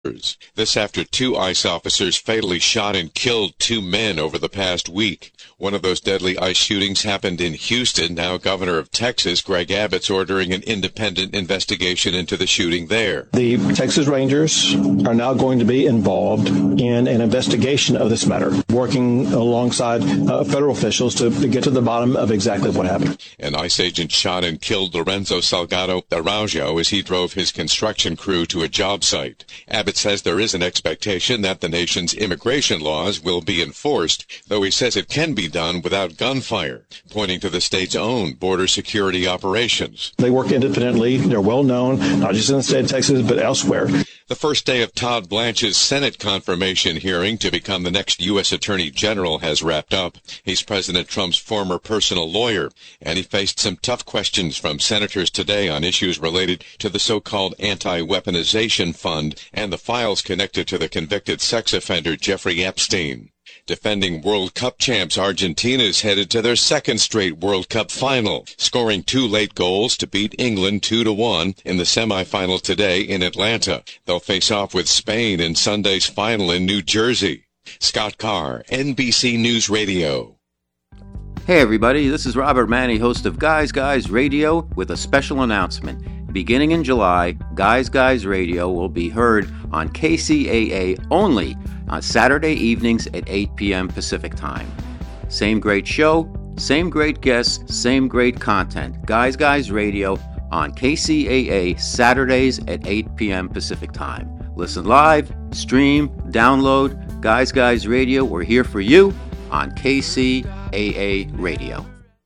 This after 2 ICE officers fatally shot and killed 2 men over the past week. One of those deadly ICE shootings happened in Houston. Now Governor of Texas, Greg Abbott's ordering an independent investigation into the shooting there. The Texas Rangers are now going to be involved in an investigation of this matter, working alongside federal officials to get to the bottom of exactly what happened. An ICE agent shot and killed Lorenzo Salgado Araujo as he drove his construction crew to a job site. Abbott says there is an expectation that the nation's immigration laws will be enforced, though he says it can be done without gunfire, pointing to the state's own border security operations. They work independently. They're well known, not just in the state of Texas, but elsewhere. The first day of Todd Blanche's Senate confirmation hearing to become the next U.S. Attorney General has wrapped up. He's President Trump's former personal lawyer, and he faced some tough questions from senators today on issues related to the so-called anti-weaponization fund and the files connected to the convicted sex offender Jeffrey Epstein. Defending World Cup champs Argentina is headed to their second straight World Cup final, scoring 2 late goals to beat England 2-1 in the semifinal today in Atlanta. They'll face off with Spain in Sunday's final in New Jersey. Scott Carr, NBC News Radio. Hey everybody, this is Robert Manny, host of Guys Radio, with a special announcement. Beginning in July, Guys Radio will be heard on KCAA only on Saturday evenings at 8 p.m. Pacific Time. Same great show, same great guests, same great content. Guys Radio on KCAA Saturdays at 8 p.m. Pacific Time. Listen live, stream, download. Guys Radio, we're here for you on KCAA Radio.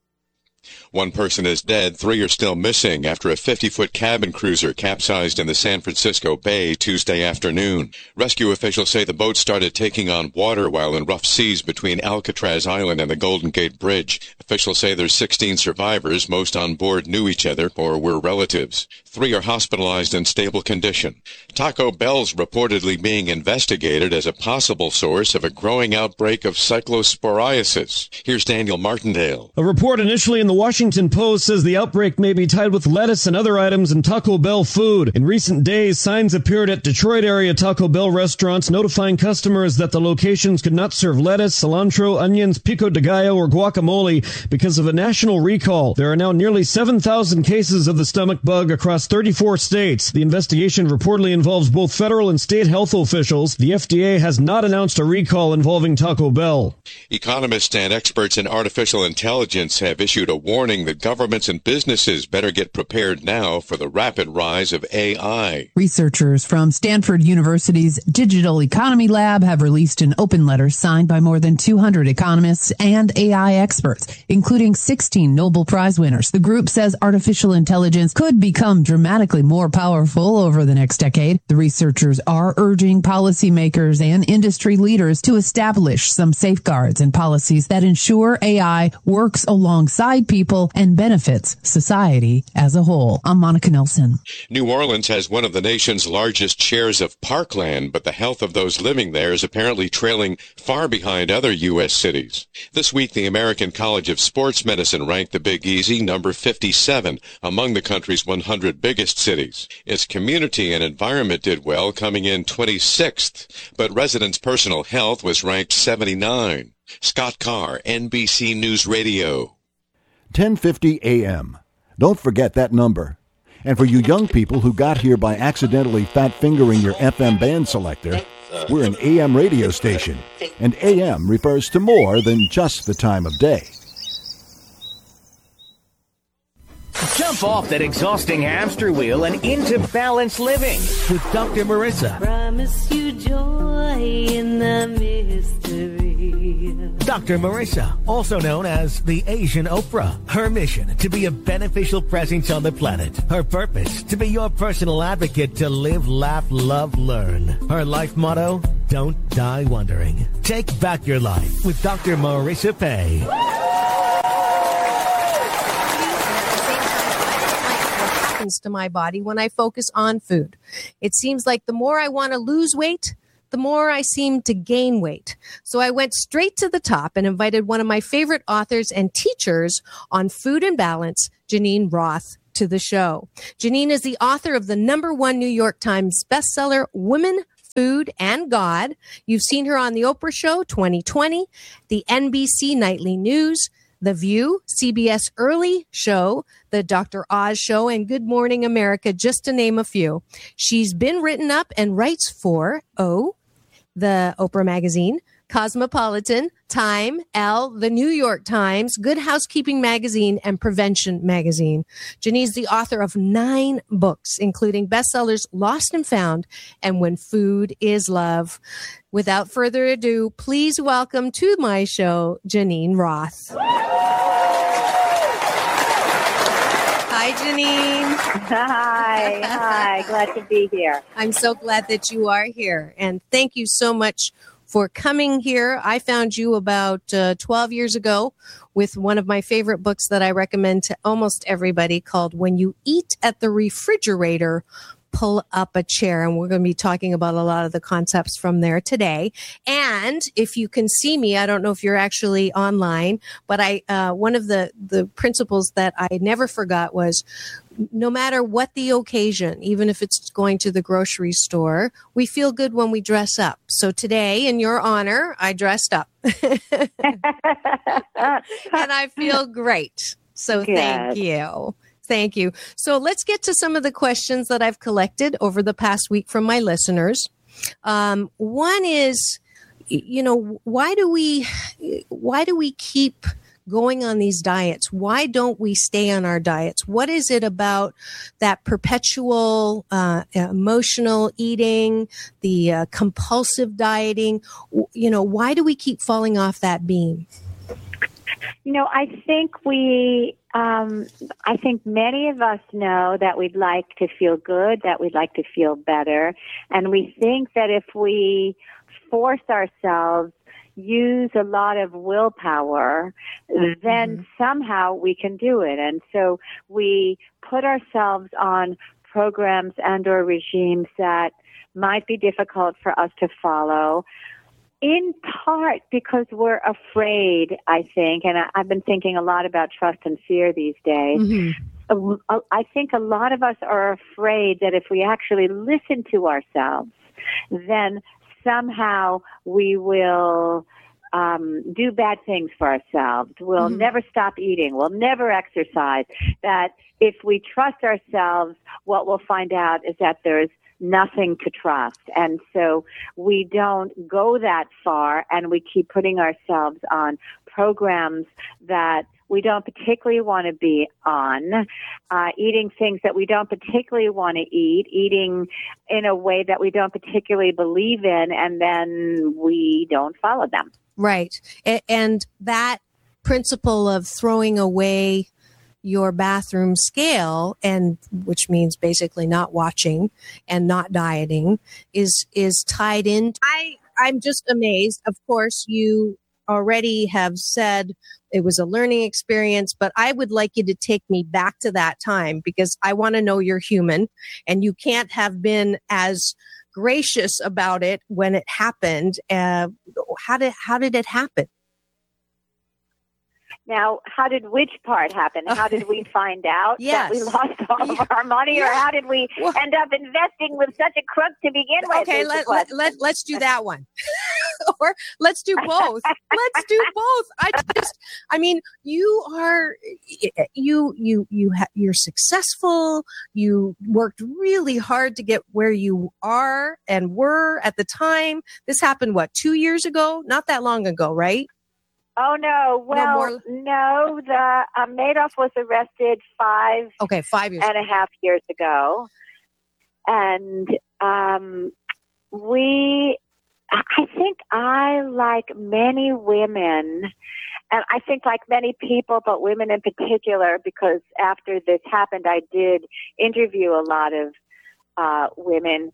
1 person is dead, 3 are still missing after a 50-foot cabin cruiser capsized in the San Francisco Bay Tuesday afternoon. Rescue officials say the boat started taking on water while in rough seas between Alcatraz Island and the Golden Gate Bridge. Officials say there's 16 survivors. Most on board knew each other or were relatives. 3 are hospitalized in stable condition. Taco Bell's reportedly being investigated as a possible source of a growing outbreak of cyclosporiasis. Here's Daniel Martindale. A report initially in the Washington Post says the outbreak may be tied with lettuce and other items in Taco Bell food. In recent days, signs appeared at Detroit area Taco Bell restaurants notifying customers that the locations could not serve lettuce, cilantro, onions, pico de gallo, or guacamole because of a national recall. There are now nearly 7,000 cases of the stomach bug across 34 states. The investigation reportedly involves both federal and state health officials. The FDA has not announced a recall involving Taco Bell. Economists and experts in artificial intelligence have issued a warning that governments and businesses better get prepared now for the rapid rise of AI. Researchers from Stanford University's Digital Economy Lab have released an open letter signed by more than 200 economists and AI experts, including 16 Nobel Prize winners. The group says artificial intelligence could become dramatically more powerful over the next decade. The researchers are urging policymakers and industry leaders to establish some safeguards and policies that ensure AI works alongside people and benefits society as a whole. I'm Monica Nelson. New Orleans has one of the nation's largest shares of parkland, but the health of those living there is apparently trailing far behind other U.S. cities. This week, the American College of Sports Medicine ranked the Big Easy number 57 among the country's 100 biggest cities. Its community and environment did well, coming in 26th, but residents' personal health was ranked 79. Scott Carr, NBC News Radio. 10:50 a.m. Don't forget that number. And for you young people who got here by accidentally fat-fingering your FM band selector, we're an AM radio station, and AM refers to more than just the time of day. Jump off that exhausting hamster wheel and into balanced living with Dr. Marissa. Promise you joy in the mystery. Dr. Marissa, also known as the Asian Oprah. Her mission, to be a beneficial presence on the planet. Her purpose, to be your personal advocate to live, laugh, love, learn. Her life motto, don't die wondering. Take back your life with Dr. Marissa Pay. To my body when I focus on food. It seems like the more I want to lose weight, the more I seem to gain weight. So I went straight to the top and invited one of my favorite authors and teachers on food and balance, Janine Roth, to the show. Janine is the author of the #1 New York Times bestseller, Women food, and God. You've seen her on The Oprah Show 2020, the NBC Nightly News, The View, CBS Early Show, The Dr. Oz Show, and Good Morning America, just to name a few. She's been written up and writes for the Oprah Magazine, Cosmopolitan, Time, Elle, The New York Times, Good Housekeeping Magazine, and Prevention Magazine. Janine's the author of 9 books, including bestsellers Lost and Found and When Food is Love. Without further ado, please welcome to my show, Janine Roth. Hi, Janine. Hi. Glad to be here. I'm so glad that you are here. And thank you so much for coming here. I found you about 12 years ago with one of my favorite books that I recommend to almost everybody called When You Eat at the Refrigerator, Pull Up a Chair. And we're going to be talking about a lot of the concepts from there today. And if you can see me, I don't know if you're actually online, but one of the principles that I never forgot was no matter what the occasion, even if it's going to the grocery store, we feel good when we dress up. So today, in your honor, I dressed up. And I feel great. So Good. Thank you. Thank you. So let's get to some of the questions that I've collected over the past week from my listeners. One is, why do we keep going on these diets? Why don't we stay on our diets? What is it about that perpetual emotional eating, the compulsive dieting? Why do we keep falling off that beam? I think many of us know that we'd like to feel good, that we'd like to feel better. And we think that if we force ourselves, use a lot of willpower, then somehow we can do it. And so we put ourselves on programs and or regimes that might be difficult for us to follow, in part because we're afraid, I think, and I've been thinking a lot about trust and fear these days. I think a lot of us are afraid that if we actually listen to ourselves, then somehow we will do bad things for ourselves. We'll never stop eating. We'll never exercise. That if we trust ourselves, what we'll find out is that there's nothing to trust. And so we don't go that far, and we keep putting ourselves on programs that we don't particularly want to be on, eating things that we don't particularly want to eat, eating in a way that we don't particularly believe in, and then we don't follow them. Right. And that principle of throwing away your bathroom scale, and which means basically not watching and not dieting, is tied in. I'm just amazed. Of course, you already have said it was a learning experience, but I would like you to take me back to that time, because I want to know you're human, and you can't have been as gracious about it when it happened. How did it happen? Now, how did which part happen? How did we find out that we lost all of our money, or how did we end up investing with such a crook to begin with? Okay, let's do that one. Or let's do both. Let's do both. You're successful. You worked really hard to get where you are and were at the time. This happened, 2 years ago? Not that long ago, right? Oh, no. Well, no. The Madoff was arrested 5 years and a half years ago. And I think I, like many women, and I think like many people, but women in particular, because after this happened, I did interview a lot of women,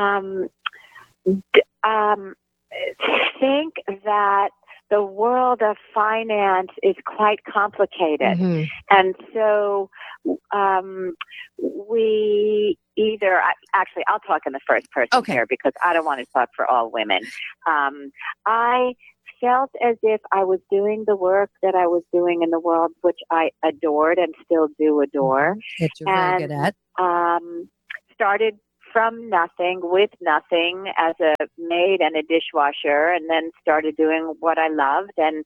think that the world of finance is quite complicated. And so we either, actually, I'll talk in the first person here, because I don't want to talk for all women. I felt as if I was doing the work that I was doing in the world, which I adored and still do adore. That you're very good at. Started from nothing, with nothing, as a maid and a dishwasher, and then started doing what I loved. And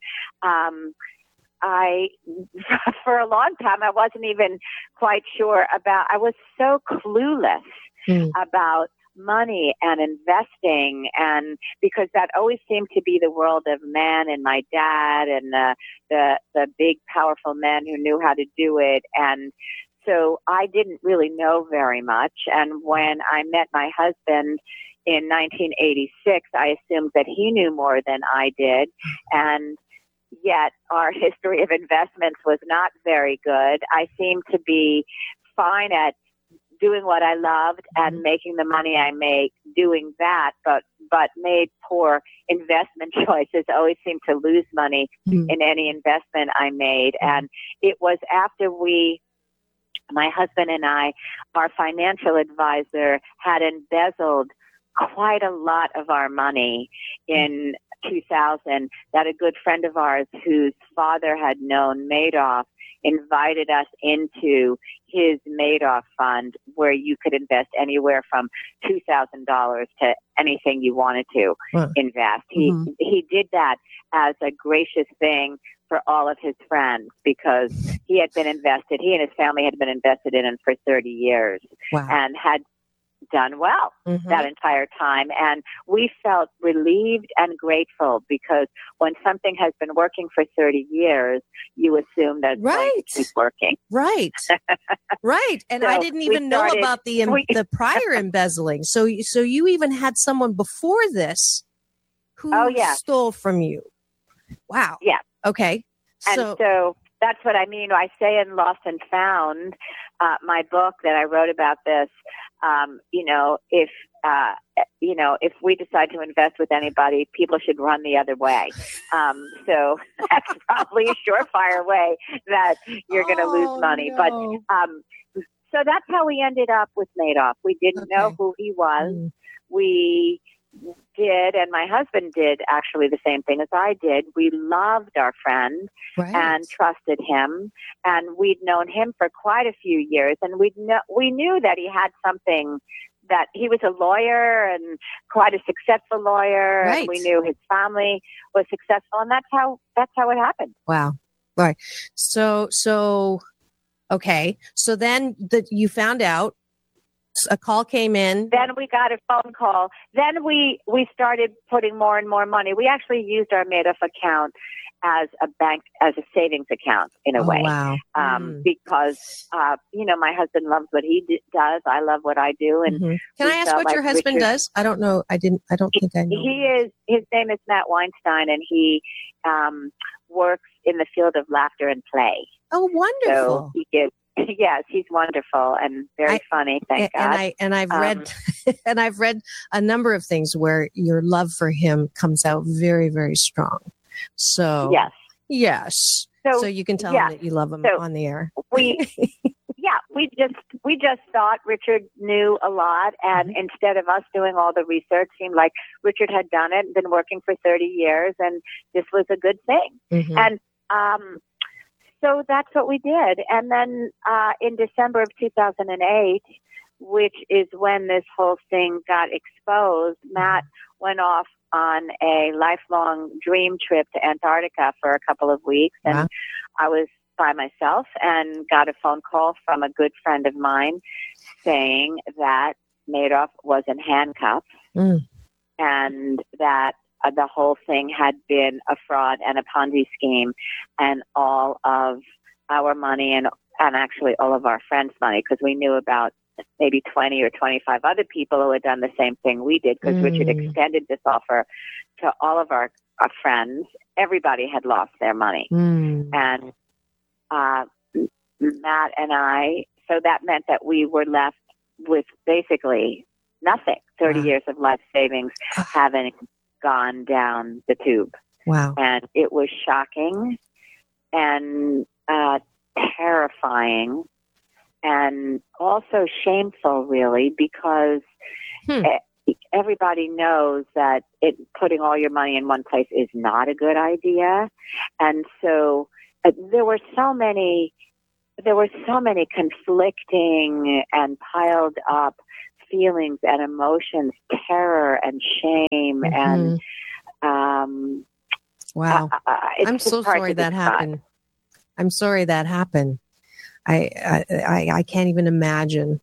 for a long time, I wasn't even quite sure I was so clueless about money and investing, and because that always seemed to be the world of man and my dad and the big, powerful men who knew how to do it. And so I didn't really know very much. And when I met my husband in 1986, I assumed that he knew more than I did. And yet our history of investments was not very good. I seemed to be fine at doing what I loved and making the money I make doing that, but made poor investment choices, always seemed to lose money in any investment I made. And it was after my husband and I, our financial advisor, had embezzled quite a lot of our money in 2000, that a good friend of ours whose father had known Madoff invited us into his Madoff fund, where you could invest anywhere from $2,000 to anything you wanted to invest. He did that as a gracious thing for all of his friends, because he and his family had been invested in for 30 years and had done well that entire time. And we felt relieved and grateful, because when something has been working for 30 years, you assume that it's going to keep working. Right. And so I didn't even know about the prior embezzling. So you even had someone before this who stole from you. Wow. Yeah. Okay. And so that's what I mean. I say in Lost and Found, my book that I wrote about this, if we decide to invest with anybody, people should run the other way. So that's probably a surefire way that you're going to lose money. No. But so that's how we ended up with Madoff. We didn't know who he was. We did, and my husband did actually the same thing as I did. We loved our friend and trusted him, and we'd known him for quite a few years, and we knew that he had something, that he was a lawyer and quite a successful lawyer, and we knew his family was successful, and that's how it happened. Wow. Right. So okay. So then you found out. A call came in. Then we got a phone call. Then we started putting more and more money. We actually used our Madoff account as a savings account in a way. Wow. Because, my husband loves what he does. I love what I do. And can I ask what your husband does? I don't know. I don't think I know. His name is Matt Weinstein, and he works in the field of laughter and play. Oh, wonderful. So he gives. Yes, he's wonderful and very funny. Thank God. And I've read, and I've read a number of things where your love for him comes out very, very strong. So yes. So you can tell him that you love him on the air. We just thought Richard knew a lot, and instead of us doing all the research, seemed like Richard had done it and been working for 30 years, and this was a good thing. And so that's what we did. And then in December of 2008, which is when this whole thing got exposed, Matt went off on a lifelong dream trip to Antarctica for a couple of weeks. And I was by myself and got a phone call from a good friend of mine saying that Madoff was in handcuffs and that the whole thing had been a fraud and a Ponzi scheme, and all of our money and actually all of our friends' money, because we knew about maybe 20 or 25 other people who had done the same thing we did, because Richard extended this offer to all of our friends. Everybody had lost their money. And Matt and I, so that meant that we were left with basically nothing. 30 years of life savings having gone down the tube. Wow. And it was shocking and terrifying and also shameful, really, because everybody knows that putting all your money in one place is not a good idea. And so there were so many conflicting and piled up feelings and emotions, terror and shame, and wow. I'm so sorry that happened. I'm sorry that happened. I can't even imagine.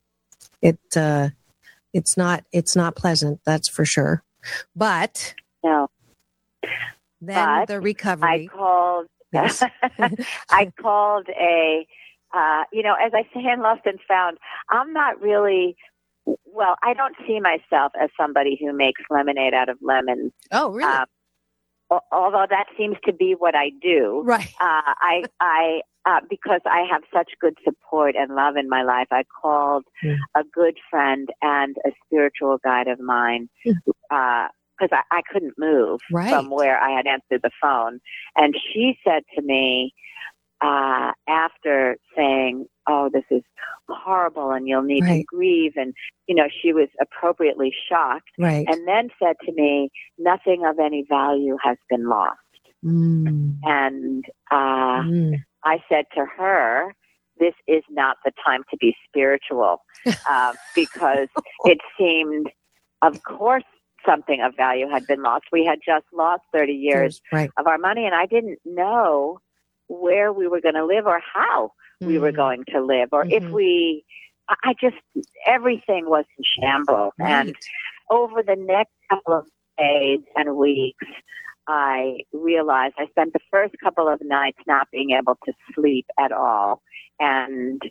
It's not pleasant, that's for sure. But no. Then the recovery. I called. Yes. I called as I say in Lost and Found, I'm not really. Well, I don't see myself as somebody who makes lemonade out of lemons. Oh, really? Although that seems to be what I do. Right. Because I have such good support and love in my life, I called a good friend and a spiritual guide of mine, because I couldn't move from where I had answered the phone. And she said to me, after saying, "Oh, this is horrible and you'll need to grieve," and, she was appropriately shocked, and then said to me, "Nothing of any value has been lost." And I said to her, "This is not the time to be spiritual," because it seemed, of course, something of value had been lost. We had just lost 30 years of our money, and I didn't know where we were going to live or how we were going to live, or if we, everything was in shambles. And over the next couple of days and weeks, I realized I spent the first couple of nights not being able to sleep at all. And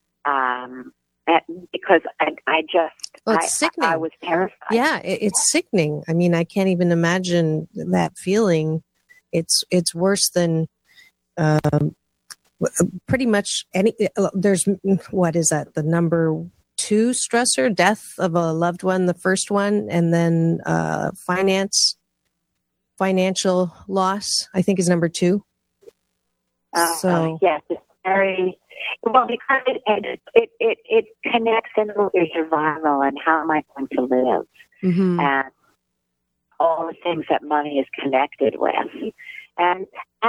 because it's sickening. I was terrified. Yeah, it's sickening. I mean, I can't even imagine that feeling. It's worse than pretty much there's, what is that? The number 2 stressor, death of a loved one, the first one, and then financial loss, I think, is number 2. Yes, it's very well because it connects into your survival and how am I going to live, and all the things that money is connected with, and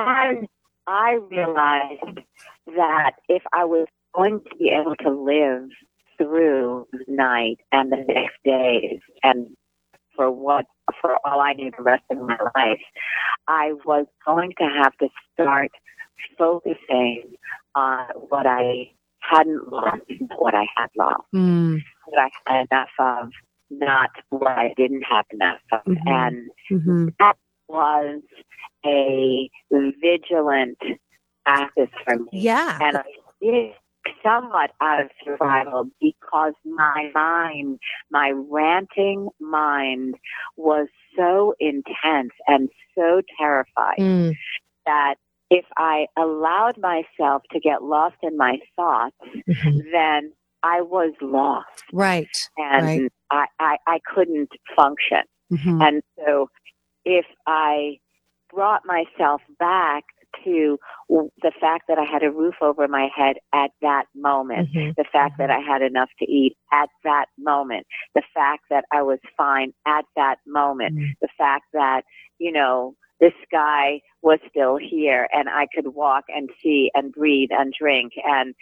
I realized that if I was going to be able to live through the night and the next days, and for all I knew the rest of my life, I was going to have to start focusing on what I hadn't lost, what I had lost, what I had enough of, not what I didn't have enough of. And that was a vigilant practice for me. Yeah. And I did somewhat out of survival because my mind, my ranting mind, was so intense and so terrified that if I allowed myself to get lost in my thoughts, then I was lost. Right. And I couldn't function. And so if I brought myself back to the fact that I had a roof over my head at that moment, the fact that I had enough to eat at that moment, the fact that I was fine at that moment, the fact that, the sky was still here and I could walk and see and breathe and drink and,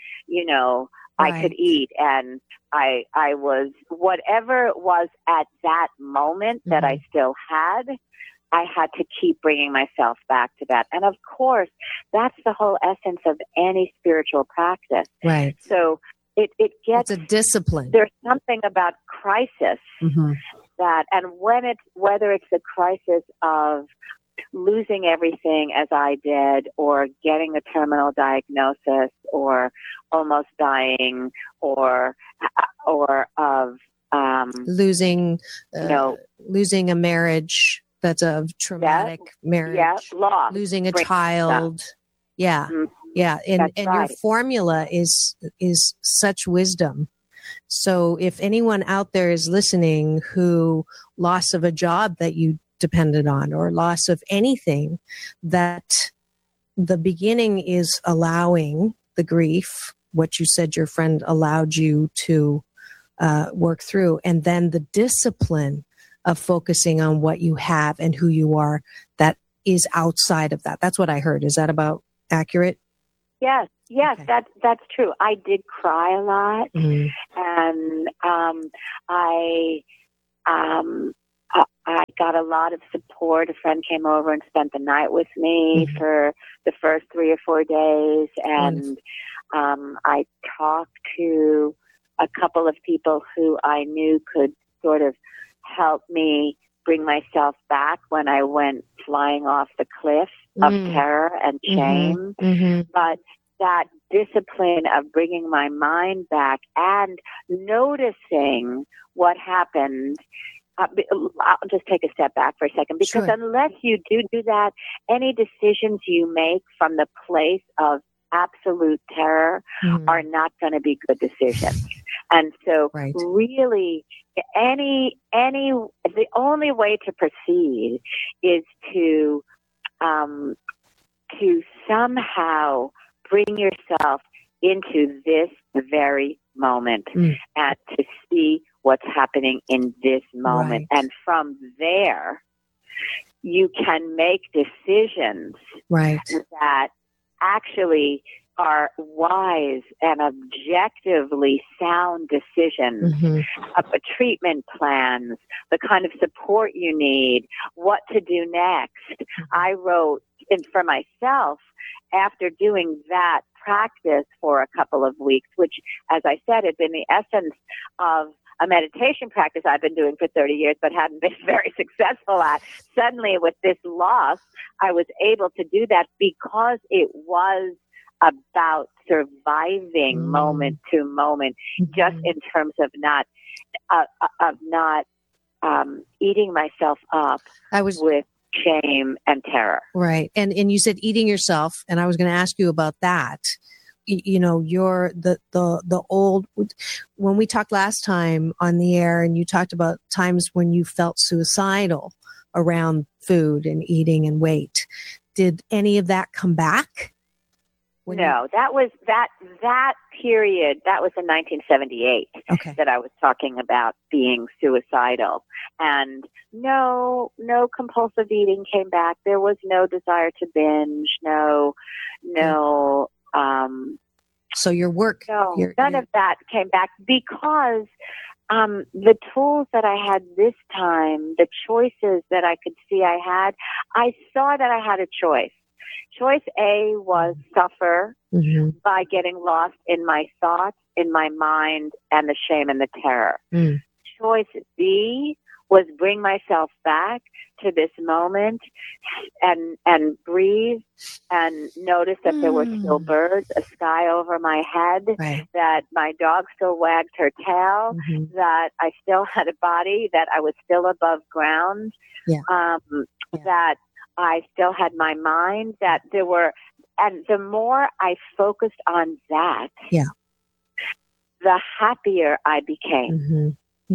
I could eat and I was, whatever it was at that moment that I still had, I had to keep bringing myself back to that. And of course, that's the whole essence of any spiritual practice. Right. So it gets... It's a discipline. There's something about crisis that, and whether it's the crisis of losing everything as I did, or getting a terminal diagnosis, or almost dying, or of losing a marriage that's a traumatic marriage, loss, losing a child. Yeah. And your formula is such wisdom. So if anyone out there is listening who loss of a job that you depended on, or loss of anything, that the beginning is allowing the grief, what you said your friend allowed you to work through, and then the discipline of focusing on what you have and who you are that is outside of that. That's what I heard. Is that about accurate? Yes. Yes, Okay. that's true. I did cry a lot, and I got a lot of support. A friend came over and spent the night with me for the first 3 or 4 days, and I talked to a couple of people who I knew could sort of help me bring myself back when I went flying off the cliff of terror and shame. But that discipline of bringing my mind back and noticing what happened. I'll just take a step back for a second, because unless you do that, any decisions you make from the place of absolute terror are not going to be good decisions. And so really the only way to proceed is to somehow bring yourself into this very moment and to see what's happening in this moment. And from there, you can make decisions that actually are wise and objectively sound decisions of treatment plans, the kind of support you need, what to do next. I wrote for myself, after doing that practice for a couple of weeks, which, as I said, had been the essence of a meditation practice I've been doing for 30 years but hadn't been very successful at. Suddenly, with this loss, I was able to do that because it was about surviving moment to moment, just in terms of not eating myself up with shame and terror. Right. And you said eating yourself, and I was going to ask you about that. You know, you're the old, when we talked last time on the air, and you talked about times when you felt suicidal around food and eating and weight. Did any of that come back? No, that was that period. That was in 1978 that I was talking about being suicidal, and no compulsive eating came back. There was no desire to binge. No. So your work, none of that came back, because the tools that I had this time, the choices that I could see I had, I saw that I had a choice. Choice A was suffer by getting lost in my thoughts, in my mind, and the shame and the terror. Choice B was bring myself back to this moment and breathe and notice that there were still birds, a sky over my head, that my dog still wagged her tail, that I still had a body, that I was still above ground, that I still had my mind, that there were, and the more I focused on that, the happier I became.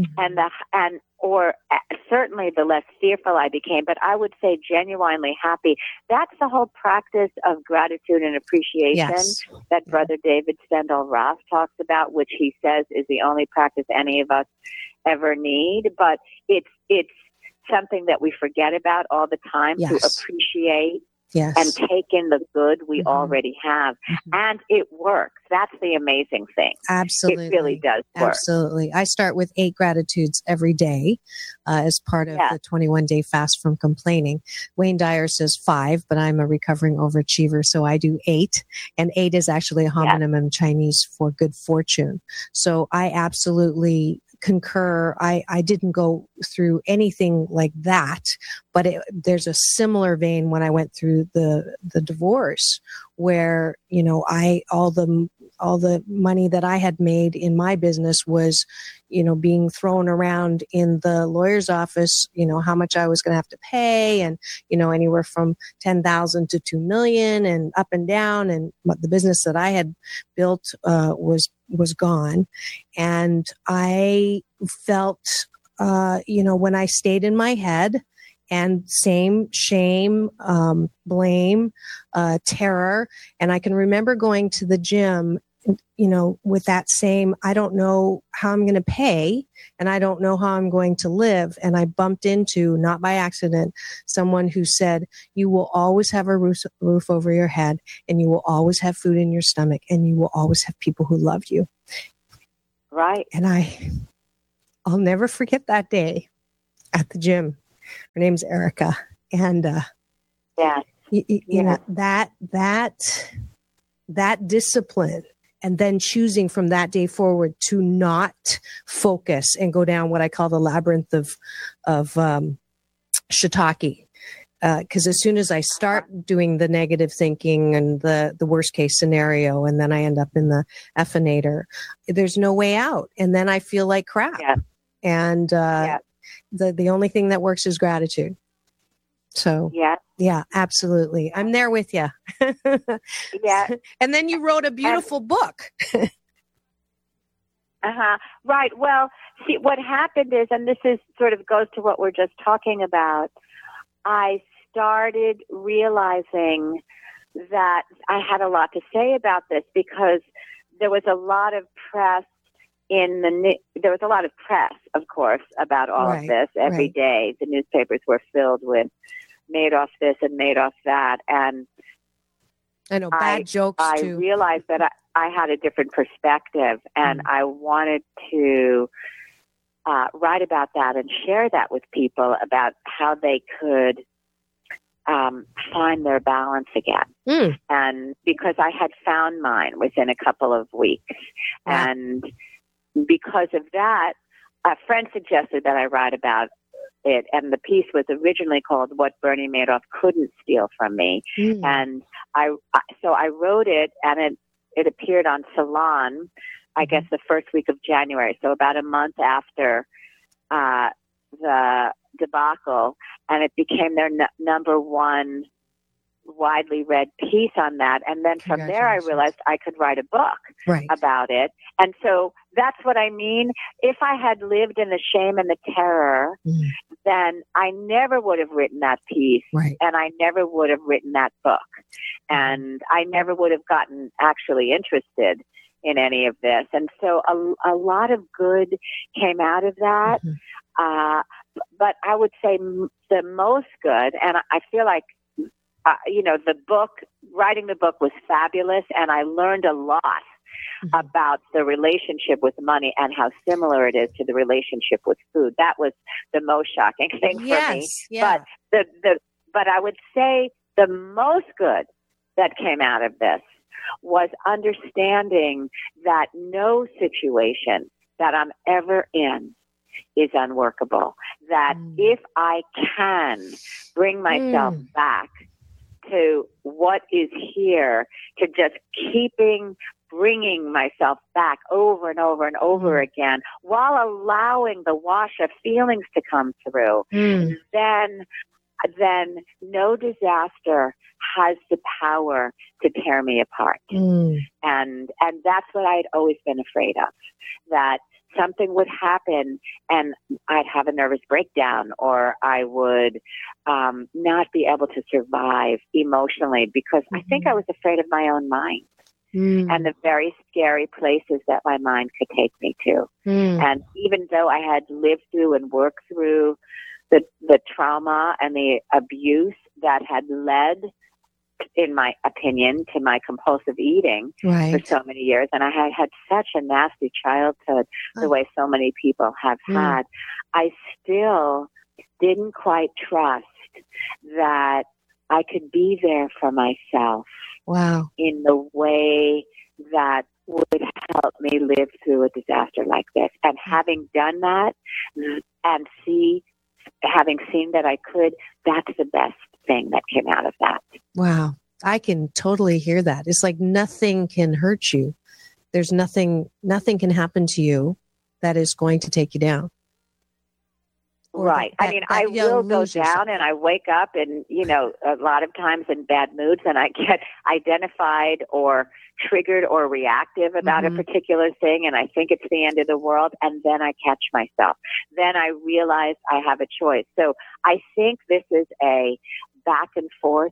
Or certainly the less fearful I became, but I would say genuinely happy. That's the whole practice of gratitude and appreciation that Brother David Steindl-Rast talks about, which he says is the only practice any of us ever need. But it's something that we forget about all the time, to appreciate and take in the good we already have. And it works. That's the amazing thing. Absolutely. It really does work. Absolutely. I start with 8 gratitudes every day as part of the 21-day fast from complaining. Wayne Dyer says 5, but I'm a recovering overachiever, so I do 8. And 8 is actually a homonym in Chinese for good fortune. So I absolutely concur. I didn't go through anything like that, but there's a similar vein when I went through the divorce, where, you know, all the money that I had made in my business was, you know, being thrown around in the lawyer's office, you know, how much I was going to have to pay, and, you know, anywhere from 10,000 to 2 million, and up and down. And the business that I had built was gone. And I felt, you know, when I stayed in my head, and same shame, blame, terror. And I can remember going to the gym with that same, I don't know how I'm going to pay and I don't know how I'm going to live. And I bumped into, not by accident, someone who said, you will always have a roof over your head, and you will always have food in your stomach, and you will always have people who love you. Right. And I'll never forget that day at the gym. Her name's Erica. And, you know, that discipline, and then choosing from that day forward to not focus and go down what I call the labyrinth of shiitake. Because as soon as I start doing the negative thinking and the worst case scenario, and then I end up in the effinator, there's no way out. And then I feel like crap. Yeah. And the only thing that works is gratitude. So yeah, absolutely. I'm there with you. Yeah. And then you wrote a beautiful book. Right. Well, see, what happened is, and this is sort of goes to what we're just talking about, I started realizing that I had a lot to say about this, because there was a lot of press there was a lot of press, of course, about all of this every day. The newspapers were filled with Madoff this and Madoff that. And I know, bad jokes too. I realized that I had a different perspective, and I wanted to write about that and share that with people about how they could find their balance again. And because I had found mine within a couple of weeks. And because of that, a friend suggested that I write about it, and the piece was originally called "What Bernie Madoff Couldn't Steal from Me." And so I wrote it, and it appeared on Salon, I guess the first week of January, so about a month after the debacle, and it became their number one widely read piece on that. And then from there, I realized I could write a book about it. And so that's what I mean. If I had lived in the shame and the terror, then I never would have written that piece, and I never would have written that book, and I never would have gotten actually interested in any of this. And so a lot of good came out of that. But I would say the most good, and I feel like, the book, writing the book was fabulous, and I learned a lot about the relationship with money and how similar it is to the relationship with food. That was the most shocking thing for me. Yeah. But I would say the most good that came out of this was understanding that no situation that I'm ever in is unworkable. That if I can bring myself back to what is here, to just bringing myself back over and over and over again, while allowing the wash of feelings to come through, then no disaster has the power to tear me apart. And that's what I'd always been afraid of, that something would happen and I'd have a nervous breakdown, or I would not be able to survive emotionally, because I think I was afraid of my own mind and the very scary places that my mind could take me to. And even though I had lived through and worked through the trauma and the abuse that had led, in my opinion, to my compulsive eating for so many years, and I had had such a nasty childhood, the way so many people have had, I still didn't quite trust that I could be there for myself in the way that would help me live through a disaster like this. And having done that and having seen that I could, that's the best thing that came out of that. Wow. I can totally hear that. It's like nothing can hurt you. There's nothing can happen to you that is going to take you down. Right. I mean, I will go down and I wake up and, a lot of times in bad moods, and I get identified or triggered or reactive about a particular thing, and I think it's the end of the world, and then I catch myself. Then I realize I have a choice. So I think this is a back and forth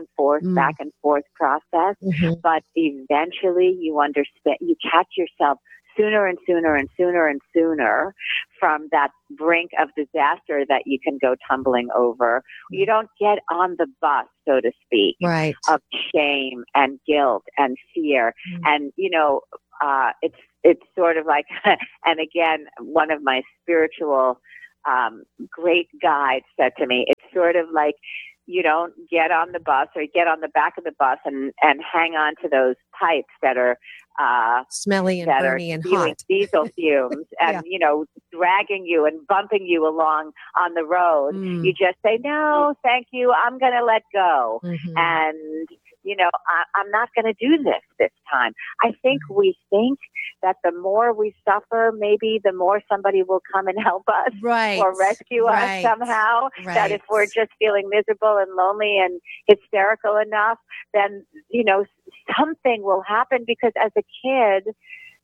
process, but eventually you understand, you catch yourself sooner and sooner from that brink of disaster that you can go tumbling over. You don't get on the bus, so to speak, right, of shame and guilt and fear. And, it's sort of like, and again, one of my spiritual great guides said to me, it's sort of like you don't get on the bus or get on the back of the bus and hang on to those pipes that are smelly and burny and hot, diesel fumes, and dragging you and bumping you along on the road. You just say, no, thank you, I'm going to let go. And I'm not going to do this time. I think we think that the more we suffer, maybe the more somebody will come and help us or rescue us somehow. That if we're just feeling miserable and lonely and hysterical enough, then, something will happen, because as a kid,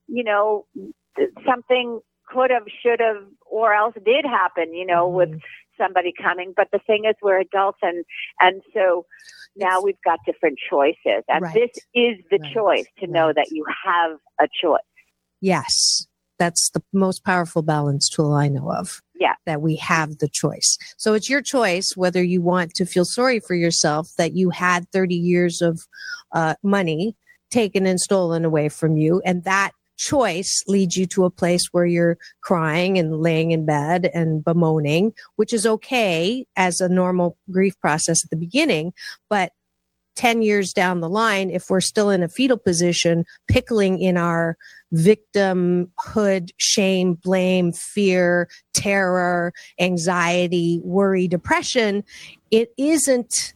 something could have, should have, or else did happen, with somebody coming. But the thing is, we're adults, and so now we've got different choices. And this is the choice, to know that you have a choice. Yes. That's the most powerful balance tool I know of. Yeah. That we have the choice. So it's your choice whether you want to feel sorry for yourself that you had 30 years of money taken and stolen away from you. And that choice leads you to a place where you're crying and laying in bed and bemoaning, which is okay as a normal grief process at the beginning. But 10 years down the line, if we're still in a fetal position, pickling in our victimhood, shame, blame, fear, terror, anxiety, worry, depression, it isn't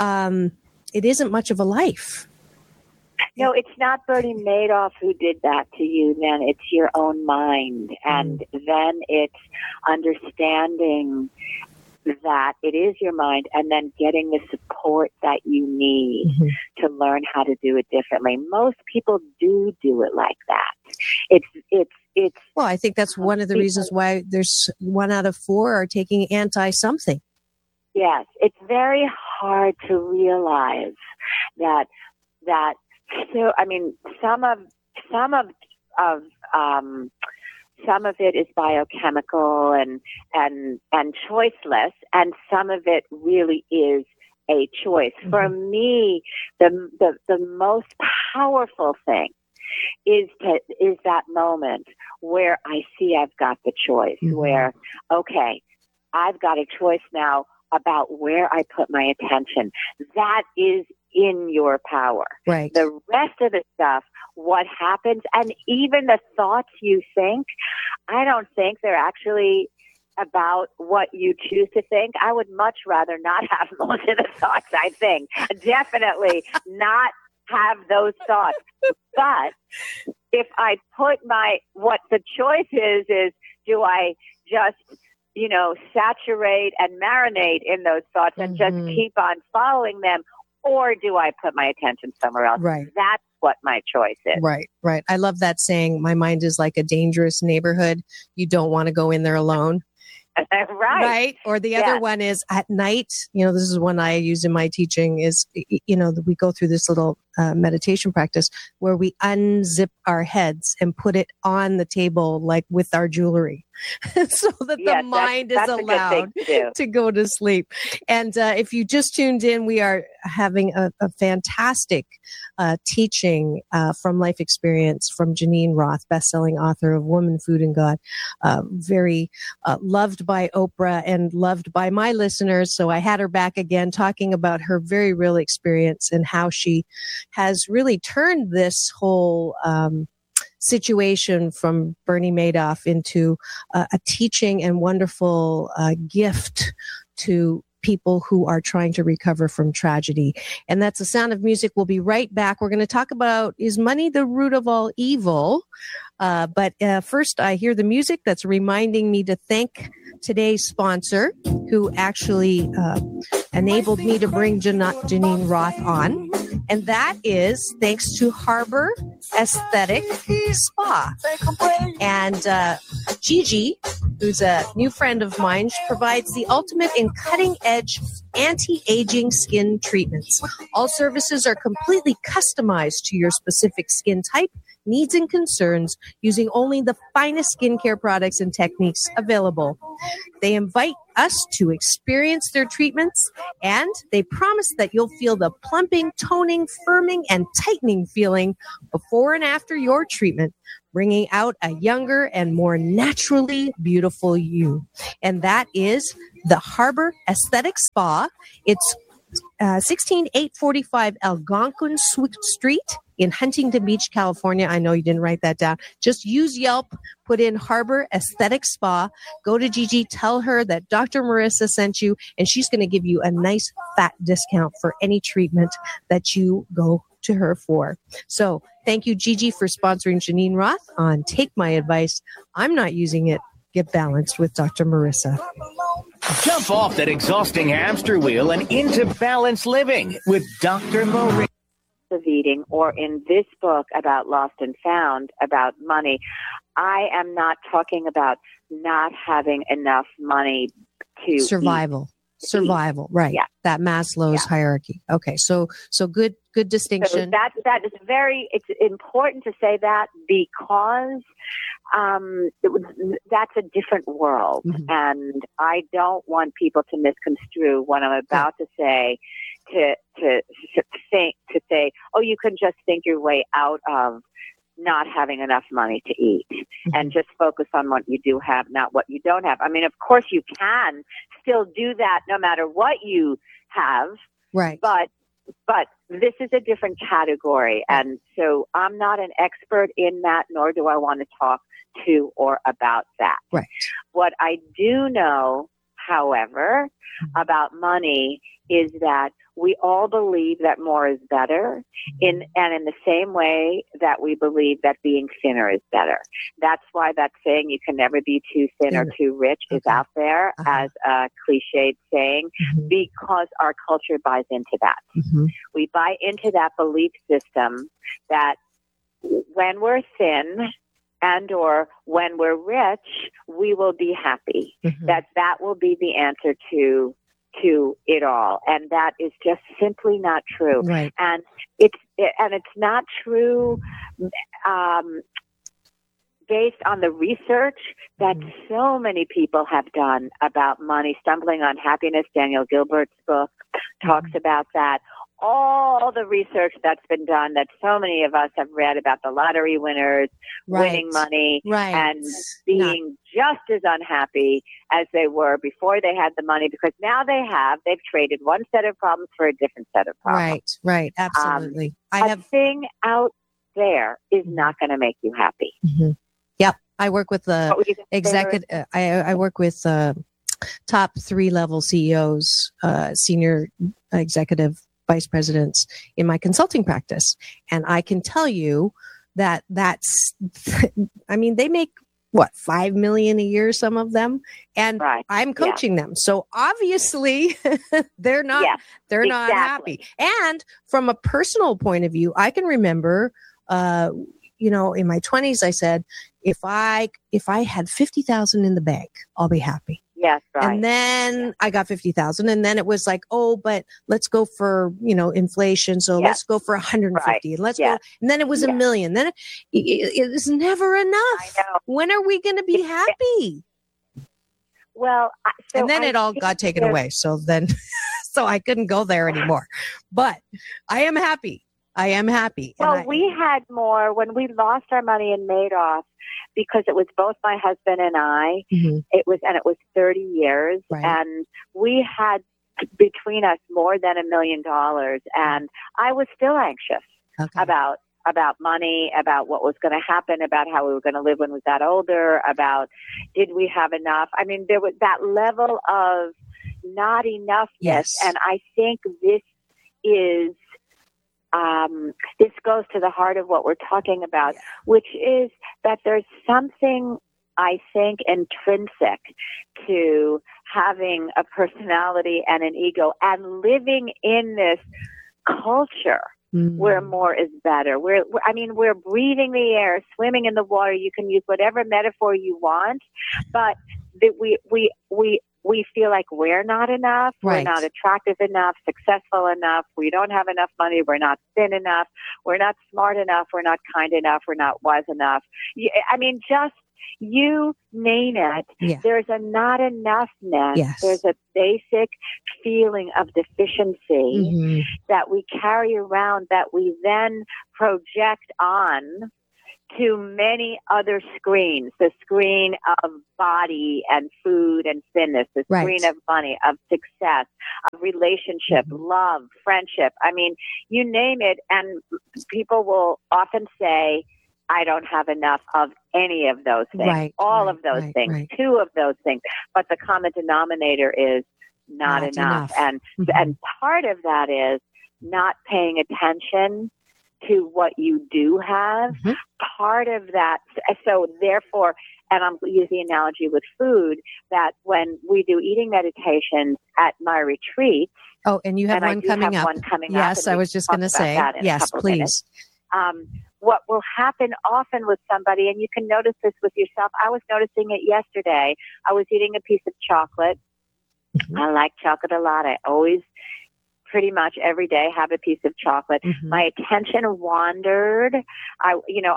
much of a life. No, it's not Bernie Madoff who did that to you. Then it's your own mind. And then it's understanding that it is your mind, and then getting the support that you need to learn how to do it differently. Most people do it like that. It's well, I think that's one of the reasons why there's 1 out of 4 are taking anti-something. Yes, it's very hard to realize that. So, I mean, some of it is biochemical and choiceless, and some of it really is a choice. For me, the most powerful thing is that moment where I see I've got the choice, where, okay, I've got a choice now about where I put my attention. That is in your power. Right. The rest of the stuff, what happens, and even the thoughts you think, I don't think they're actually about what you choose to think. I would much rather not have most of the thoughts I think. Definitely not have those thoughts. But if I put what the choice is do I just, saturate and marinate in those thoughts and just keep on following them? Or do I put my attention somewhere else? Right. That's what my choice is. Right. I love that saying, my mind is like a dangerous neighborhood. You don't want to go in there alone. Right. Or the other one is at night, this is one I use in my teaching is, we go through this little meditation practice where we unzip our heads and put it on the table, like with our jewelry, so that the mind is allowed to go to sleep. And if you just tuned in, we are having a fantastic teaching from Life Experience from Janine Roth, best-selling author of Woman, Food, and God, very loved by Oprah and loved by my listeners. So I had her back again talking about her very real experience and how she has really turned this whole situation from Bernie Madoff into a teaching and wonderful gift to people who are trying to recover from tragedy. And that's The Sound of Music. We'll be right back. We're going to talk about, is money the root of all evil? But first, I hear the music that's reminding me to thank today's sponsor, who actually enabled me to bring Janine Roth on. And that is thanks to Harbor Aesthetic Spa. And Gigi who's a new friend of mine. She provides the ultimate in cutting-edge anti-aging skin treatments. All services are completely customized to your specific skin type, needs, and concerns, using only the finest skincare products and techniques available. They invite us to experience their treatments, and they promise that you'll feel the plumping, toning, firming, and tightening feeling before and after your treatment, bringing out a younger and more naturally beautiful you. And that is the Harbor Aesthetic Spa. It's 16845 Algonquin Street in Huntington Beach, California. I know you didn't write that down. Just use Yelp, put in Harbor Aesthetic Spa, go to Gigi, tell her that Dr. Marissa sent you, and she's going to give you a nice fat discount for any treatment that you go to her for. So thank you, Gigi, for sponsoring Janine Roth on Take My Advice. I'm not using it. Get balanced with Dr. Marissa. Jump off that exhausting hamster wheel and into balanced living with Dr. Marissa. Of eating, or in this book about Lost and Found, about money, I am not talking about not having enough money to survival. Right. Yeah. That Maslow's hierarchy. Okay. So good distinction. So that is it's important to say that, because that's a different world. Mm-hmm. And I don't want people to misconstrue what I'm about to say, to say, oh, you can just think your way out of not having enough money to eat, mm-hmm. and just focus on what you do have, not what you don't have. I mean, of course you can still do that no matter what you have. Right. But this is a different category. And so I'm not an expert in that, nor do I want to talk to or about that. Right. What I do know, however, about money is that we all believe that more is better, in the same way that we believe that being thinner is better. That's why that saying, you can never be too thin or too rich, is out there as a cliched saying, because our culture buys into that. Mm-hmm. We buy into that belief system that when we're thin and or when we're rich, we will be happy. Mm-hmm. That will be the answer to it all, and that is just simply not true. Right. And it's not true based on the research that so many people have done about money. Stumbling on Happiness, Daniel Gilbert's book, talks about that. All the research that's been done, that so many of us have read about the lottery winners winning money and being just as unhappy as they were before they had the money, because now they've traded one set of problems for a different set of problems. Right. Absolutely. A thing out there is not going to make you happy. Mm-hmm. Yep. I work with executive. I work with top 3-level CEOs, senior executive vice presidents in my consulting practice. And I can tell you that's, I mean, they make $5 million a year, some of them, and I'm coaching them. So obviously they're not happy. And from a personal point of view, I can remember, in my 20s, I said, if I had 50,000 in the bank, I'll be happy. Yes, right. And then I got 50,000, and then it was like, oh, but let's go for, inflation. So let's go for 150 and let's go. And then it was $1 million. Then it was never enough. I know. When are we going to be happy? Well, and then it all got taken away. So then, so I couldn't go there anymore, but I am happy. Well, we had more when we lost our money in Madoff, because it was both my husband and I. Mm-hmm. It was 30 years, and we had between us more than $1 million, and I was still anxious about money, about what was going to happen, about how we were going to live when we got older, about did we have enough. I mean, there was that level of not enoughness, and I think this is. This goes to the heart of what we're talking about, which is that there's something, I think, intrinsic to having a personality and an ego and living in this culture where more is better. We're breathing the air, swimming in the water. You can use whatever metaphor you want, but that we feel like we're not enough, Right. we're not attractive enough, successful enough, we don't have enough money, we're not thin enough, we're not smart enough, we're not kind enough, we're not wise enough. I mean, just you name it. Yeah. There's a not enoughness. Yes. There's a basic feeling of deficiency Mhm. that we carry around that we then project on to many other screens, the screen of body and food and thinness, the Right. screen of money, of success, of relationship, love, friendship. I mean, you name it, and people will often say, I don't have enough of any of those things, Right, all right, of those right, things, right. 2 of those things. But the common denominator is not enough. And part of that is not paying attention to what you do have. Part of that, so therefore, and I'm going to use the analogy with food, that when we do eating meditations at my retreat, Oh, and you have and I one do coming have up. one coming up, Yes, and I we was can just talk going to about say, that in a yes, couple of please. minutes. What will happen often with somebody, and you can notice this with yourself, I was noticing it yesterday. I was eating a piece of chocolate. I like chocolate a lot. I always, pretty much every day, have a piece of chocolate. My attention wandered. I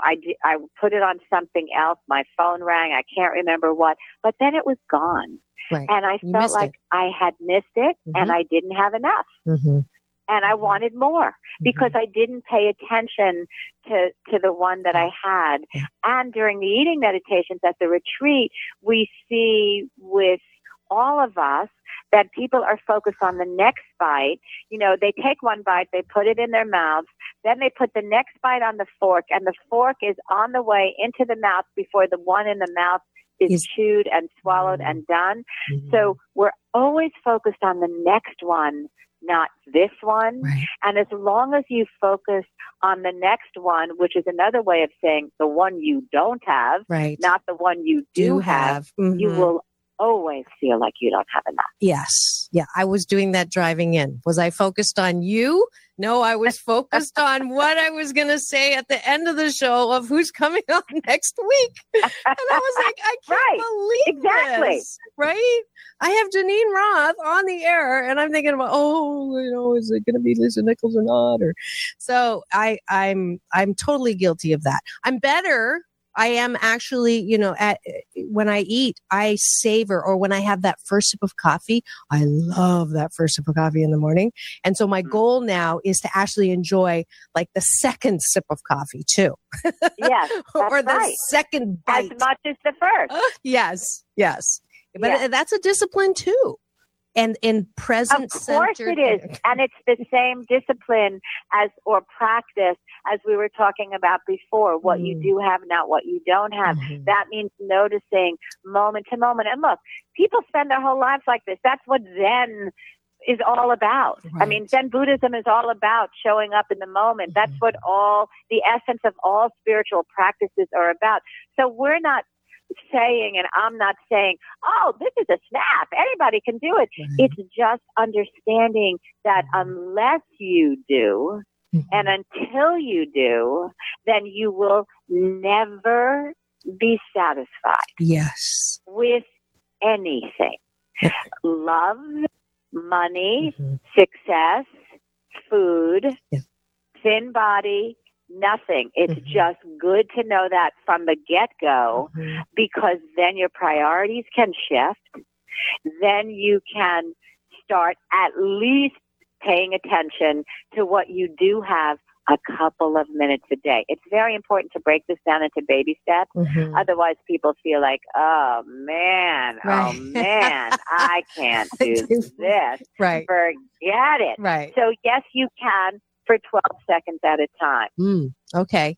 put it on something else. My phone rang. I can't remember what, but then it was gone. Right. And I You felt missed like it. I had missed it and I didn't have enough. And I wanted more because I didn't pay attention to the one that I had. And during the eating meditations at the retreat, we see with all of us that people are focused on the next bite. You know, they take one bite, they put it in their mouths, then they put the next bite on the fork, and the fork is on the way into the mouth before the one in the mouth is chewed and swallowed and done. So we're always focused on the next one, not this one. Right. And as long as you focus on the next one, which is another way of saying the one you don't have, Right. not the one you do have, you will always feel like you don't have enough. Yes. Yeah. I was doing that driving in. Was I focused on you? No, I was focused on what I was going to say at the end of the show of who's coming on next week. And I was like, I can't believe this. Right? I have Janine Roth on the air and I'm thinking about, is it going to be Lisa Nichols or not? Or so I'm totally guilty of that. I'm better. I am actually, when I eat, I savor, or when I have that first sip of coffee, I love that first sip of coffee in the morning. And so my goal now is to actually enjoy like the second sip of coffee too. Yes. Or the right. second bite. As much as the first. Yes. But that's a discipline too. And in present centered. Of course it is. And it's the same discipline or practice as we were talking about before, what you do have, not what you don't have. That means noticing moment to moment. And look, people spend their whole lives like this. That's what Zen is all about. Right. I mean, Zen Buddhism is all about showing up in the moment. That's what the essence of all spiritual practices are about. So we're not saying, and I'm not saying, oh, this is a snap, anybody can do it. It's just understanding that unless you do, and until you do, then you will never be satisfied. Yes. With anything. Love, money, success, food, thin body, nothing. It's just good to know that from the get-go, because then your priorities can shift. Then you can start at least paying attention to what you do have a couple of minutes a day. It's very important to break this down into baby steps. Otherwise, people feel like, oh, man, I can't do this. Right. Forget it. Right. So, yes, you can for 12 seconds at a time. Okay.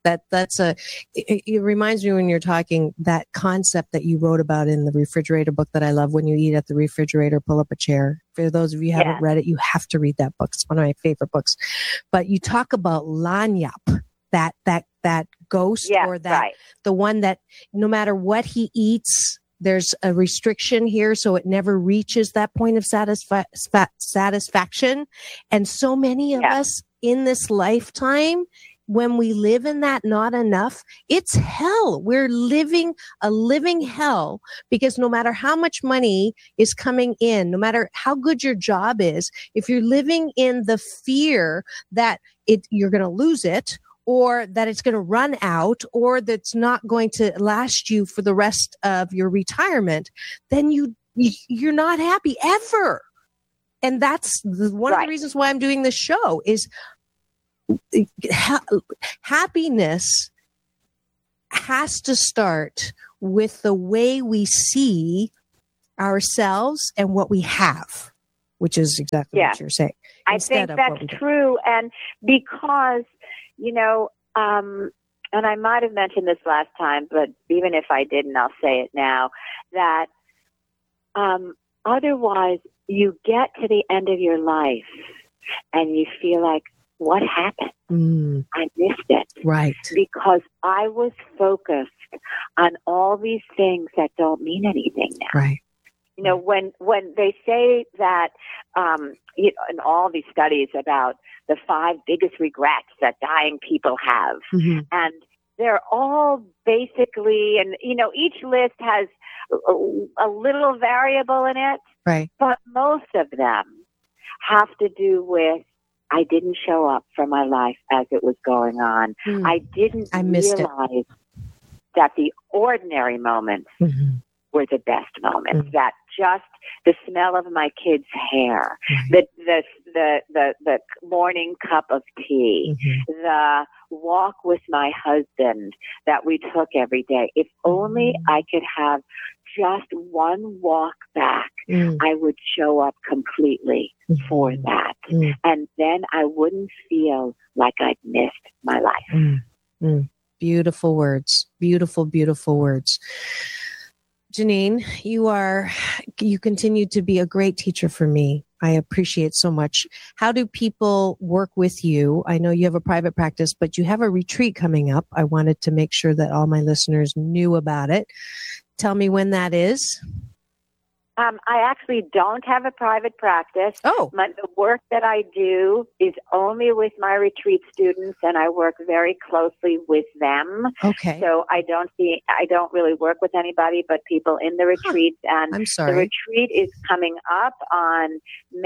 It reminds me when you're talking that concept that you wrote about in the refrigerator book that I love. When you eat at the refrigerator, pull up a chair. For those of you who haven't read it, you have to read that book. It's one of my favorite books. But you talk about Lanyap, that ghost, or that the one that no matter what he eats, there's a restriction here, so it never reaches that point of satisfaction. And so many of us in this lifetime, when we live in that not enough, it's hell. We're living a living hell, because no matter how much money is coming in, no matter how good your job is, if you're living in the fear that you're going to lose it, or that it's going to run out, or that's not going to last you for the rest of your retirement, then you're not happy ever. And that's one of the reasons why I'm doing this show is happiness has to start with the way we see ourselves and what we have, which is exactly what you're saying. I think that's true. And because, and I might have mentioned this last time, but even if I didn't, I'll say it now, that otherwise you get to the end of your life and you feel like, what happened? I missed it. Right. Because I was focused on all these things that don't mean anything now. Right. When they say that, in all these studies about the 5 biggest regrets that dying people have, and they're all basically, and each list has a little variable in it, right? But most of them have to do with, I didn't show up for my life as it was going on. I missed realize that the ordinary moments were the best moments. That just the smell of my kids' hair, the morning cup of tea, the walk with my husband that we took every day. If only I could have just one walk back, I would show up completely for that. And then I wouldn't feel like I'd missed my life. Beautiful words. Beautiful, beautiful words. Janine, you continue to be a great teacher for me. I appreciate so much. How do people work with you? I know you have a private practice, but you have a retreat coming up. I wanted to make sure that all my listeners knew about it. Tell me when that is. I actually don't have a private practice. The work that I do is only with my retreat students, and I work very closely with them. Okay. So I don't really work with anybody but people in the retreats. And I'm sorry. The retreat is coming up on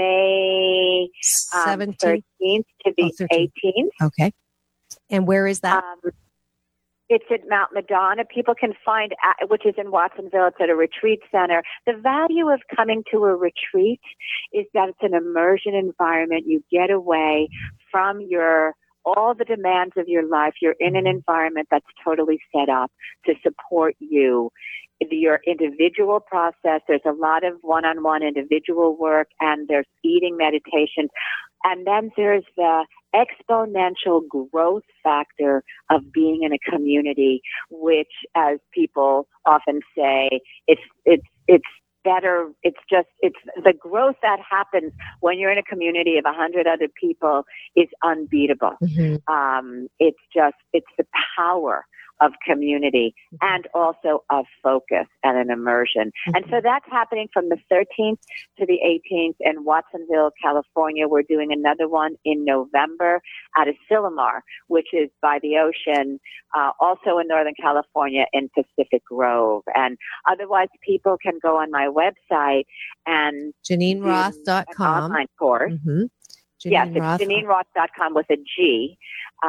May 17th 13th to the 18th. Okay. And where is that? It's at Mount Madonna. People can find, which is in Watsonville. It's at a retreat center. The value of coming to a retreat is that it's an immersion environment. You get away from all the demands of your life. You're in an environment that's totally set up to support you. Your individual process. There's a lot of one-on-one individual work, and there's eating meditation. And then there's the exponential growth factor of being in a community, which, as people often say, it's better. It's the growth that happens when you're in a community of 100 other people is unbeatable. It's the power of community and also of focus and an immersion. And so that's happening from the 13th to the 18th in Watsonville, California. We're doing another one in November at Asilomar, which is by the ocean, also in Northern California in Pacific Grove. And otherwise, people can go on my website and JanineRoth.com. Online course. Yes, it's JanineRoth.com with a G,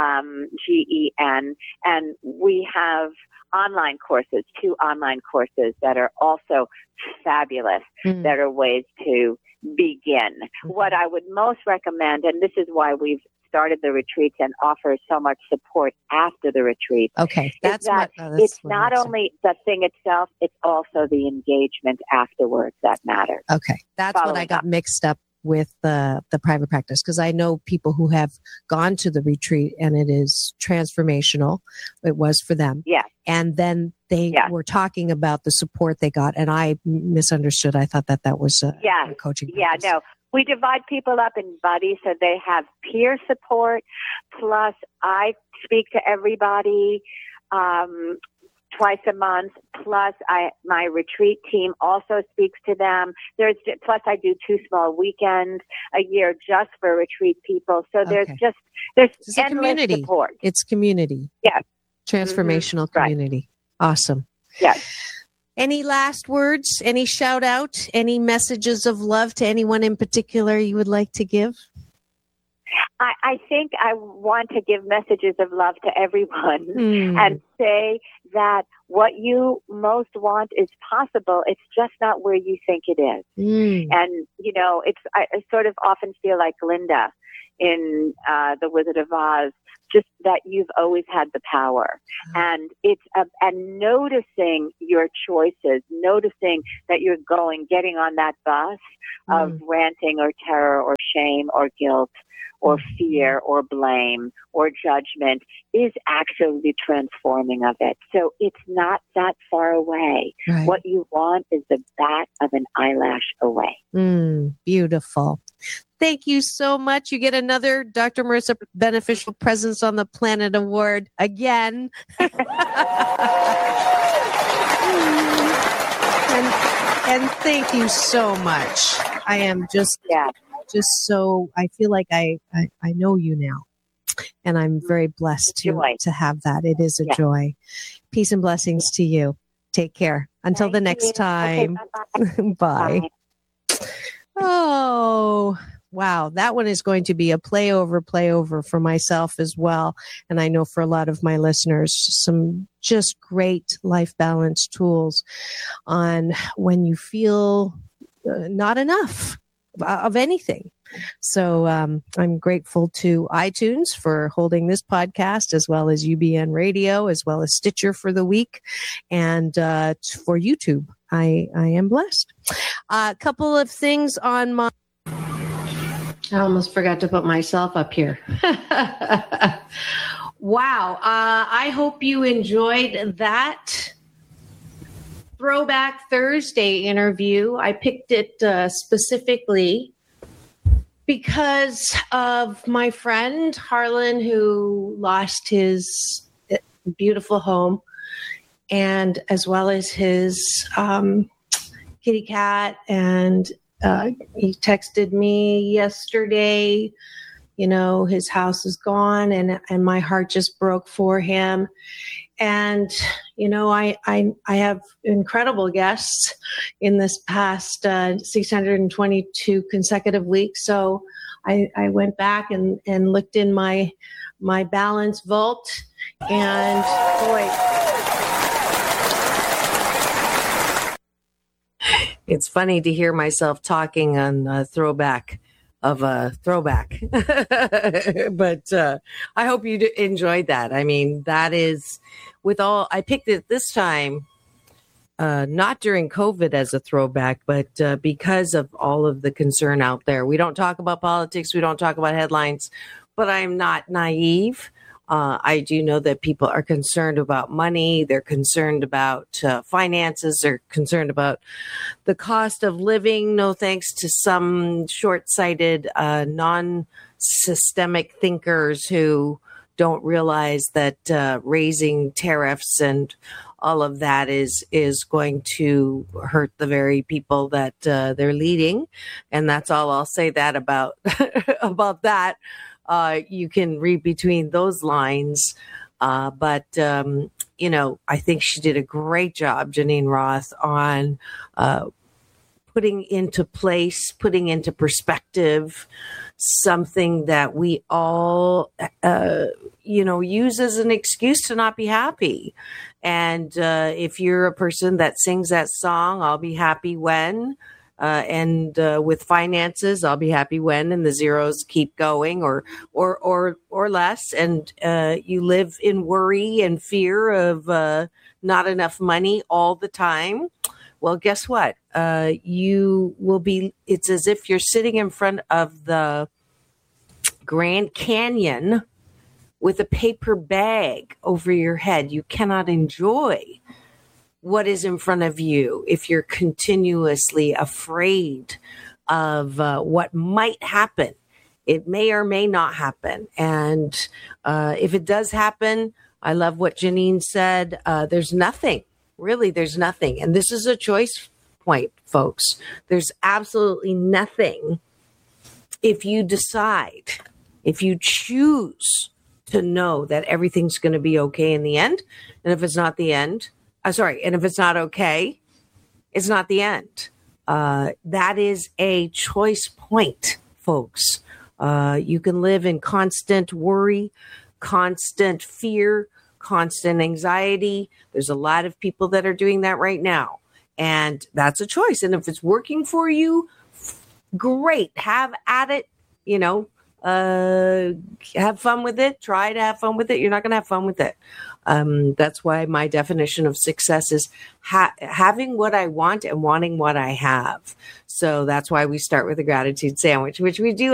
Gen. And we have online courses, 2 online courses that are also fabulous, that are ways to begin. What I would most recommend, and this is why we've started the retreats and offer so much support after the retreat. Okay, it's not only the thing itself, it's also the engagement afterwards that matters. Okay, that's what I got mixed up with the private practice, because I know people who have gone to the retreat and it is transformational. It was for them. Yeah. And then they were talking about the support they got, and I misunderstood. I thought that was a coaching practice. Yeah, no. We divide people up in buddies so they have peer support, plus I speak to everybody twice a month. Plus, my retreat team also speaks to them. Plus I do 2 small weekends a year just for retreat people. So there's it's endless community support. It's community. Yes. Transformational community. Right. Awesome. Yes. Any last words? Any shout out? Any messages of love to anyone in particular you would like to give? I think I want to give messages of love to everyone and say that what you most want is possible. It's just not where you think it is. And, I sort of often feel like Glinda in The Wizard of Oz, just that you've always had the power. And and noticing your choices, noticing that you're getting on that bus of ranting or terror or shame or guilt or fear or blame or judgment is actually the transforming of it. So it's not that far away. Right. What you want is the bat of an eyelash away. Beautiful. Thank you so much. You get another Dr. Marissa Beneficial Presence on the Planet Award again. and thank you so much. I am just so, I feel like I know you now, and I'm very blessed to have that. It is a joy. Peace and blessings to you. Take care. Until the next time. Okay, bye. Oh, wow. That one is going to be a play over for myself as well. And I know for a lot of my listeners, some just great life balance tools on when you feel not enough of anything. So I'm grateful to iTunes for holding this podcast, as well as UBN Radio, as well as Stitcher for the week, and for YouTube. I am blessed. A couple of things on my... I almost forgot to put myself up here. Wow. I hope you enjoyed that Throwback Thursday interview. I picked it specifically because of my friend Harlan, who lost his beautiful home, and as well as his kitty cat. And he texted me yesterday, his house is gone, and my heart just broke for him. And, I have incredible guests in this past 622 consecutive weeks. So I went back and looked in my balance vault, and boy, it's funny to hear myself talking on a throwback of a throwback. But I hope you enjoyed that. I mean, that is... I picked it this time, not during COVID as a throwback, but because of all of the concern out there. We don't talk about politics. We don't talk about headlines, but I'm not naive. I do know that people are concerned about money. They're concerned about finances. They're concerned about the cost of living. No thanks to some short-sighted, non-systemic thinkers who don't realize that raising tariffs and all of that is going to hurt the very people that they're leading. And that's all I'll say that about about that. You can read between those lines. But I think she did a great job, Janine Roth, on putting into perspective something that we all, use as an excuse to not be happy. And if you're a person that sings that song, I'll be happy when, and with finances, I'll be happy when, and the zeros keep going or less. And you live in worry and fear of not enough money all the time. Well, guess what? It's as if you're sitting in front of the Grand Canyon with a paper bag over your head. You cannot enjoy what is in front of you if you're continuously afraid of what might happen. It may or may not happen. And if it does happen, I love what Janine said. There's nothing, really, there's nothing. And this is a choice point, folks. There's absolutely nothing if you decide, if you choose to know that everything's going to be okay in the end. And if it's not the end, and if it's not okay, it's not the end. That is a choice point, folks. You can live in constant worry, constant fear, constant anxiety. There's a lot of people that are doing that right now. And that's a choice. And if it's working for you, great. Have at it, have fun with it. Try to have fun with it. You're not going to have fun with it. That's why my definition of success is having what I want and wanting what I have. So that's why we start with a gratitude sandwich, which we do